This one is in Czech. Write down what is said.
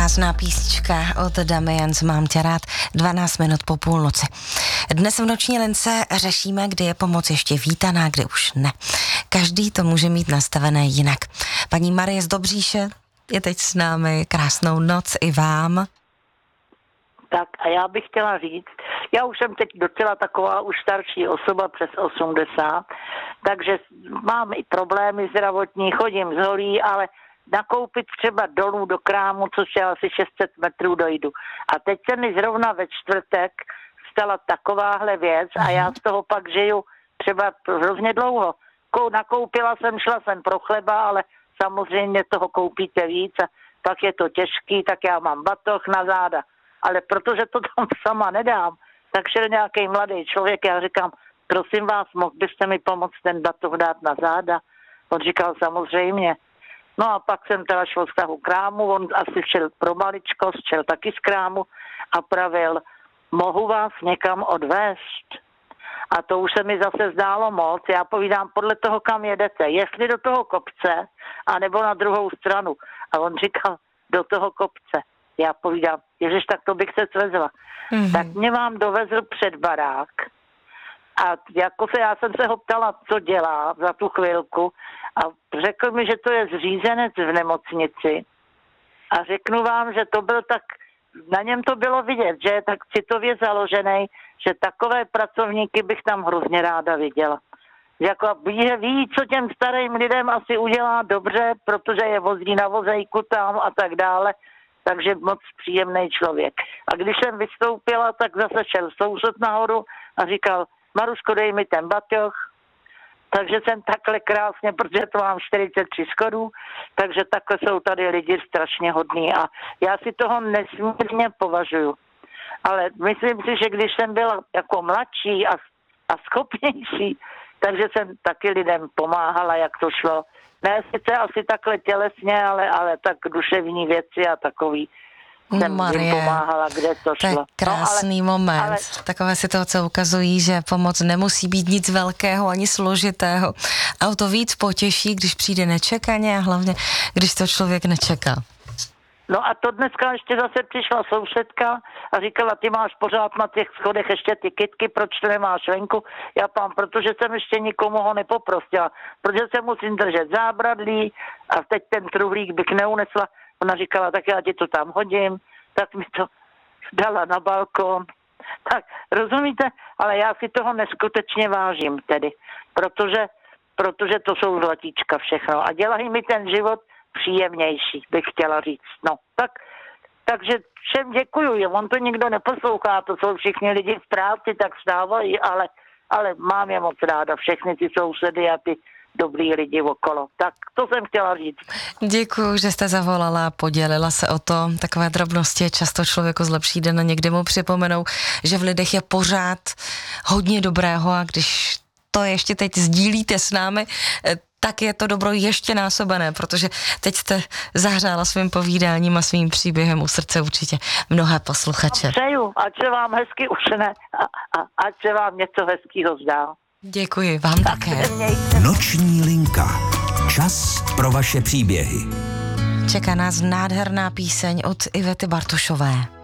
Krásná písnička od Damians, Mám tě rád, 12 minut po půlnoci. Dnes v Noční lince řešíme, kdy je pomoc ještě vítaná, kdy už ne. Každý to může mít nastavené jinak. Paní Marie z Dobříše je teď s námi. Krásnou noc i vám. Tak a já bych chtěla říct, já už jsem teď docela taková už starší osoba přes 80, takže mám i problémy zdravotní, chodím z holí, ale nakoupit třeba dolů do krámu, což je asi 600 metrů dojdu. A teď se mi zrovna ve čtvrtek stala takováhle věc a já z toho pak žiju třeba hrozně dlouho. Nakoupila jsem, šla jsem pro chleba, ale samozřejmě toho koupíte víc a pak je to těžký, tak já mám batoh na záda. Ale protože to tam sama nedám, tak šel nějaký mladý člověk, já říkám, prosím vás, mohl byste mi pomoct ten batoh dát na záda? On říkal, samozřejmě. No a pak jsem teda šel z toho krámu, on asi šel pro maličkost, šel taky z krámu a pravil, mohu vás někam odvést? A to už se mi zase zdálo moc. Já povídám, podle toho, kam jedete, jestli do toho kopce, anebo na druhou stranu. A on říkal, do toho kopce. Já povídám, ježiš, tak to bych se svezla. Mm-hmm. Tak mě vám dovezl před barák a já jsem se ho ptala, co dělá za tu chvilku a řekl mi, že to je zřízenec v nemocnici a řeknu vám, že to byl tak, na něm to bylo vidět, že je tak citově založený, že takové pracovníky bych tam hrozně ráda viděla. Jako ví, co těm starým lidem asi udělá dobře, protože je vozí na vozejku tam a tak dále. Takže moc příjemný člověk. A když jsem vystoupila, tak zase šel soused nahoru a říkal, Maruško, dej mi ten batoh. Takže jsem takhle krásně, protože to mám 43 schodů, takže takhle jsou tady lidi strašně hodní a já si toho nesmírně považuju. Ale myslím si, že když jsem byla jako mladší a schopnější, takže jsem taky lidem pomáhala, jak to šlo. Ne sice asi takhle tělesně, ale tak duševní věci a takový. Jsem jim pomáhala, kde to šlo. To je krásný moment. Ale takové situace ukazují, že pomoc nemusí být nic velkého ani složitého. A o to víc potěší, když přijde nečekaně a hlavně, když to člověk nečeká. No a to dneska ještě zase přišla sousedka a říkala, ty máš pořád na těch schodech ještě ty kytky, proč to nemáš venku? Já pám, protože jsem ještě nikomu ho nepoprosila, protože se musím držet zábradlí a teď ten truhlík bych neunesla. Ona říkala, tak já ti to tam hodím, tak mi to dala na balkón. Tak rozumíte, ale já si toho neskutečně vážím tedy, protože to jsou zlatíčka všechno a dělají mi ten život příjemnější, bych chtěla říct. No, takže všem děkuju. On to nikdo neposlouchá, to jsou všichni lidi v práci, tak vstávají, ale mám je moc ráda, všechny ty sousedy a ty dobrý lidi okolo. Tak to jsem chtěla říct. Děkuju, že jste zavolala a podělila se o to. Takové drobnosti často člověku zlepší den a někdy mu připomenou, že v lidech je pořád hodně dobrého a když to ještě teď sdílíte s námi, tak je to dobro ještě násobené, protože teď jste zahřála svým povídáním a svým příběhem u srdce určitě mnohé posluchače. Přeju, ať se vám hezky usne a ať se vám něco hezkýho zdá. Děkuji, vám tak také. Noční linka. Čas pro vaše příběhy. Čeká nás nádherná píseň od Ivety Bartošové.